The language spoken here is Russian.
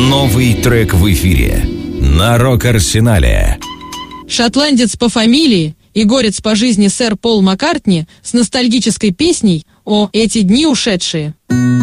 Новый трек в эфире на Рок-Арсенале. Шотландец по фамилии и горец по жизни сэр Пол Маккартни с ностальгической песней «О, эти дни ушедшие».